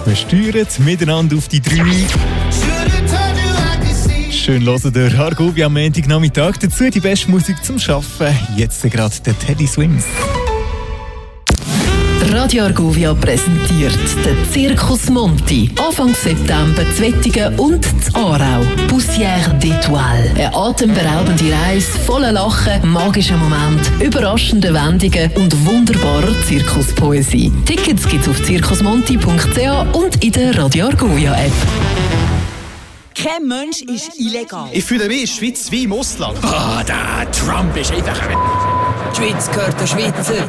Wir steuern miteinander auf die 3. Schön hören der Argovia am Montagnachmittag. Dazu die beste Musik zum Arbeiten. Jetzt gerade der Teddy Swims. Radio Argovia präsentiert den Circus Monti. Anfang September zu Wettingen und zu Aarau. Poussière d'Étoile. Eine atemberaubende Reise voller Lachen, magischen Moment, überraschenden Wendungen und wunderbarer Zirkuspoesie. Tickets gibt's auf circusmonti.ch und in der Radio Argovia App. Kein Mensch ist illegal. Ich fühle mich in der Schweiz wie im Ausland. Der Trump ist einfach... Die Schweiz gehört der Schweizer.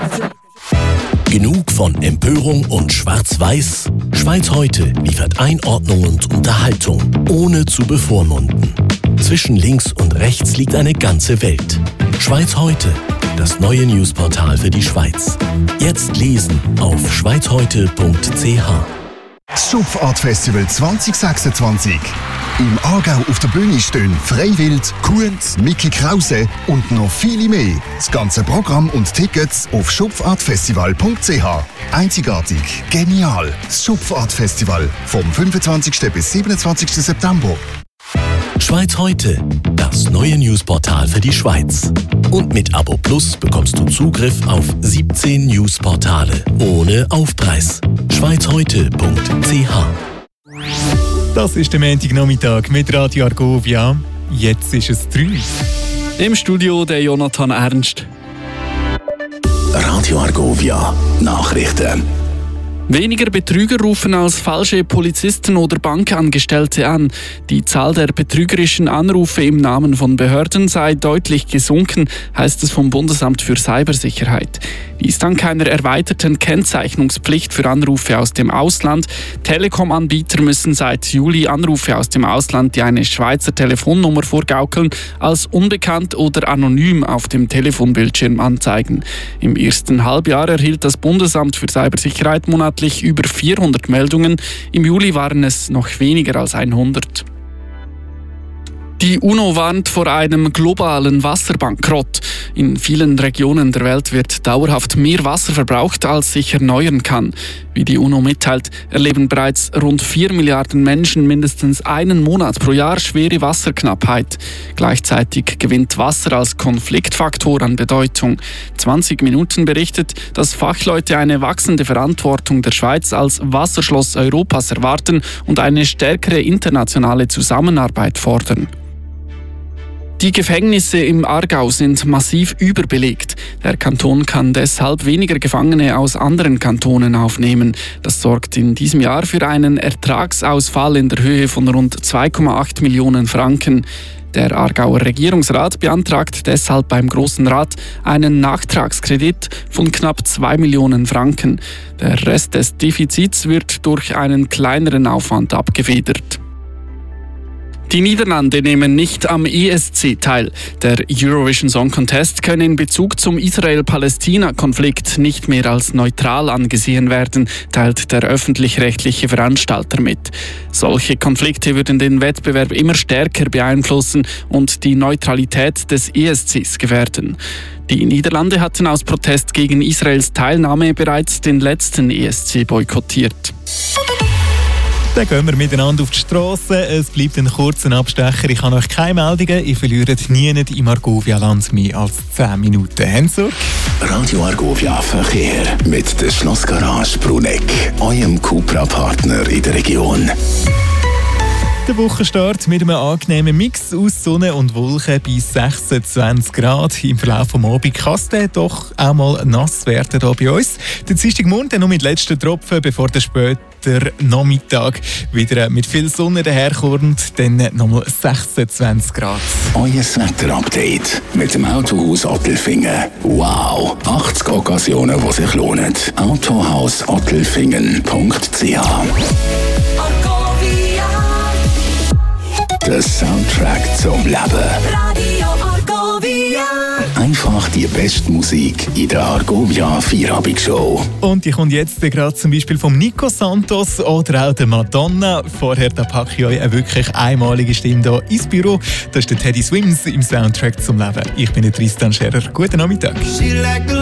Genug von Empörung und Schwarz-Weiß? Schweiz heute liefert Einordnung und Unterhaltung, ohne zu bevormunden. Zwischen links und rechts liegt eine ganze Welt. Schweiz heute, das neue Newsportal für die Schweiz. Jetzt lesen auf schweizheute.ch. Das Schupfart-Festival 2026. Im Aargau auf der Bühne stehen Freiwild, Kunz, Mickey Krause und noch viele mehr. Das ganze Programm und Tickets auf schupfartfestival.ch. Einzigartig, genial. Das Schupfart-Festival vom 25. bis 27. September. Schweiz heute, das neue Newsportal für die Schweiz. Und mit Abo Plus bekommst du Zugriff auf 17 Newsportale ohne Aufpreis. schweizheute.ch. Das ist der Montagnachmittag mit Radio Argovia. Jetzt ist es 3. Im Studio der Jonathan Ernst. Radio Argovia Nachrichten. Weniger Betrüger rufen als falsche Polizisten oder Bankangestellte an. Die Zahl der betrügerischen Anrufe im Namen von Behörden sei deutlich gesunken, heißt es vom Bundesamt für Cybersicherheit. Dies dank einer erweiterten Kennzeichnungspflicht für Anrufe aus dem Ausland. Telekom-Anbieter müssen seit Juli Anrufe aus dem Ausland, die eine Schweizer Telefonnummer vorgaukeln, als unbekannt oder anonym auf dem Telefonbildschirm anzeigen. Im ersten Halbjahr erhielt das Bundesamt für Cybersicherheit monatlich über 400 Meldungen. Im Juli waren es noch weniger als 100. Die UNO warnt vor einem globalen Wasserbankrott. In vielen Regionen der Welt wird dauerhaft mehr Wasser verbraucht, als sich erneuern kann. Wie die UNO mitteilt, erleben bereits rund 4 Milliarden Menschen mindestens einen Monat pro Jahr schwere Wasserknappheit. Gleichzeitig gewinnt Wasser als Konfliktfaktor an Bedeutung. 20 Minuten berichtet, dass Fachleute eine wachsende Verantwortung der Schweiz als Wasserschloss Europas erwarten und eine stärkere internationale Zusammenarbeit fordern. Die Gefängnisse im Aargau sind massiv überbelegt. Der Kanton kann deshalb weniger Gefangene aus anderen Kantonen aufnehmen. Das sorgt in diesem Jahr für einen Ertragsausfall in der Höhe von rund 2,8 Millionen Franken. Der Aargauer Regierungsrat beantragt deshalb beim Grossen Rat einen Nachtragskredit von knapp 2 Millionen Franken. Der Rest des Defizits wird durch einen kleineren Aufwand abgefedert. Die Niederlande nehmen nicht am ESC teil. Der Eurovision Song Contest könne in Bezug zum Israel-Palästina-Konflikt nicht mehr als neutral angesehen werden, teilt der öffentlich-rechtliche Veranstalter mit. Solche Konflikte würden den Wettbewerb immer stärker beeinflussen und die Neutralität des ESCs gefährden. Die Niederlande hatten aus Protest gegen Israels Teilnahme bereits den letzten ESC boykottiert. Dann gehen wir miteinander auf die Strasse. Es bleibt ein kurzer Abstecher. Ich habe noch keine Meldungen. Ihr verliert nie im Argovia-Land mehr als 10 Minuten. Hensor? Radio Argovia Verkehr mit der Schlossgarage Bruneck, eurem Cupra-Partner in der Region. Der Wochenstart mit einem angenehmen Mix aus Sonne und Wolken bei 26 Grad. Im Verlauf des Abends kann es dann doch auch mal nass werden hier bei uns. Der Dienstagmorgen dann noch mit letzten Tropfen, bevor der später Nachmittag wieder mit viel Sonne daherkommt. Dann nochmal 26 Grad. Euer Wetter-Update mit dem Autohaus Ottelfingen. Wow! 80 Occasionen, die sich lohnen. Autohaus-Ottelfingen.ch. Der Soundtrack zum Leben. Radio Argovia. Einfach die beste Musik in der Argovia Vierabend-Show. Und die kommt jetzt gerade zum Beispiel vom Nico Santos oder auch der Madonna. Vorher da packe ich euch eine wirklich einmalige Stimme hier ins Büro. Das ist der Teddy Swims im Soundtrack zum Leben. Ich bin der Tristan Scherer. Guten Nachmittag.